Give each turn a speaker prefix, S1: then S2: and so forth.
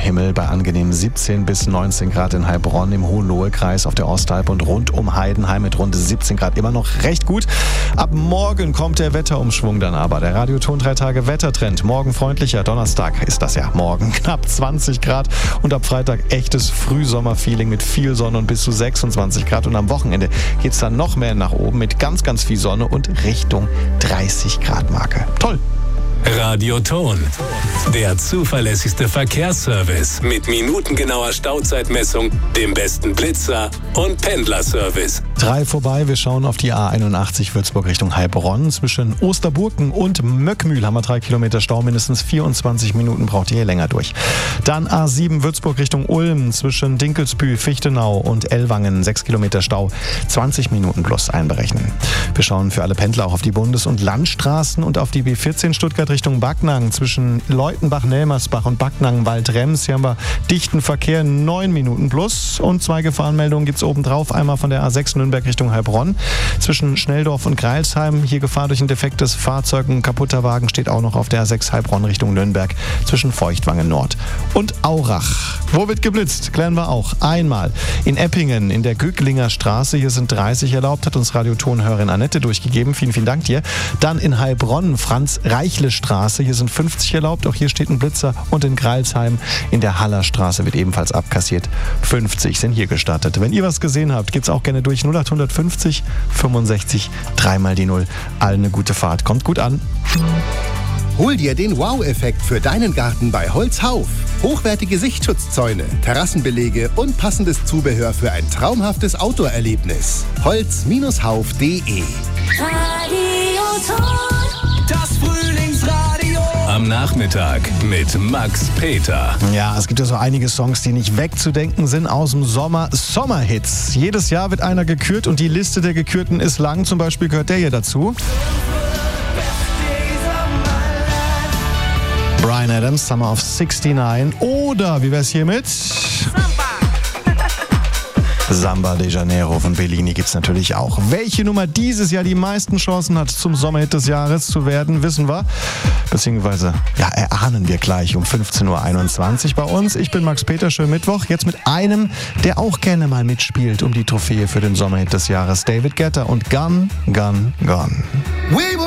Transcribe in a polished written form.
S1: Himmel bei angenehmen 17 bis 19 Grad in Heilbronn, im Hohenlohe-Kreis auf der Ostalb und rund um Heidenheim mit rund 17 Grad immer noch recht gut. Ab morgen kommt der Wetterumschwung dann aber. Der Radioton 3 Tage Wettertrend. Morgen freundlicher, Donnerstag ist das ja. Morgen knapp 20 Grad und ab Freitag echtes Frühsommerfeeling mit viel Sonne und bis zu 26 Grad. Und am Wochenende geht es dann noch mehr nach oben mit ganz, ganz viel Sonne und Richtung 30 Grad Marke. Toll!
S2: Radioton, der zuverlässigste Verkehrsservice mit minutengenauer Stauzeitmessung, dem besten Blitzer und Pendlerservice.
S1: 3 vorbei, wir schauen auf die A81 Würzburg Richtung Heilbronn. Zwischen Osterburken und Möckmühl haben wir 3 Kilometer Stau, mindestens 24 Minuten braucht ihr hier länger durch. Dann A7 Würzburg Richtung Ulm, zwischen Dinkelsbühl, Fichtenau und Ellwangen 6 Kilometer Stau, 20 Minuten plus einberechnen. Wir schauen für alle Pendler auch auf die Bundes- und Landstraßen und auf die B14 Stuttgart Richtung Backnang, zwischen Leutenbach, Nelmersbach und Backnang, Waldrems. Hier haben wir dichten Verkehr, 9 Minuten plus. Und 2 Gefahrenmeldungen gibt es obendrauf. Einmal von der A6 Nürnberg Richtung Heilbronn. Zwischen Schnelldorf und Greilsheim. Hier Gefahr durch ein defektes Fahrzeug. Ein kaputter Wagen steht auch noch auf der A6 Heilbronn Richtung Nürnberg. Zwischen Feuchtwangen Nord und Aurach. Wo wird geblitzt? Klären wir auch. Einmal in Eppingen in der Göcklinger Straße. Hier sind 30 erlaubt, hat uns Radiotonhörerin Annette durchgegeben. Vielen, vielen Dank dir. Dann in Heilbronn Franz-Reichle-Straße. Hier sind 50 erlaubt. Auch hier steht ein Blitzer. Und in Greilsheim in der Hallerstraße wird ebenfalls abkassiert. 50 sind hier gestartet. Wenn ihr was gesehen habt, geht's auch gerne durch 0850 65 3 mal die 0. Allen eine gute Fahrt. Kommt gut an.
S3: Hol dir den Wow-Effekt für deinen Garten bei Holzhauf. Hochwertige Sichtschutzzäune, Terrassenbelege und passendes Zubehör für ein traumhaftes Outdoor-Erlebnis. Holz-hauf.de.
S2: Das Frühlingsradio. Am Nachmittag mit Max Peter.
S1: Ja, es gibt ja so einige Songs, die nicht wegzudenken sind aus dem Sommer. Sommerhits. Jedes Jahr wird einer gekürt und die Liste der Gekürten ist lang. Zum Beispiel gehört der hier dazu. Bryan Adams, Summer of 69. Oder, wie wär's hier mit? Samba de Janeiro von Bellini gibt's natürlich auch. Welche Nummer dieses Jahr die meisten Chancen hat, zum Sommerhit des Jahres zu werden, wissen wir. Beziehungsweise, ja, erahnen wir gleich um 15.21 Uhr bei uns. Ich bin Max Peter, schönen Mittwoch. Jetzt mit einem, der auch gerne mal mitspielt um die Trophäe für den Sommerhit des Jahres. David Guetta und Gone, Gone, Gone.